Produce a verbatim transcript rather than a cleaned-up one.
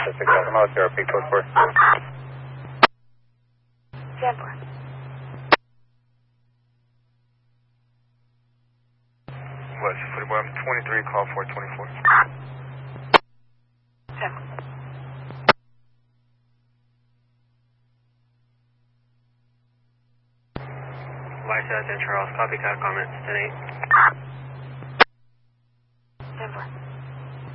six seven, oh, zero, peak code four. ten four. West forty-one, twenty-three, call four twenty-four. ten. Lysa, San Charles, copy, cat comments, ten eight. ten four.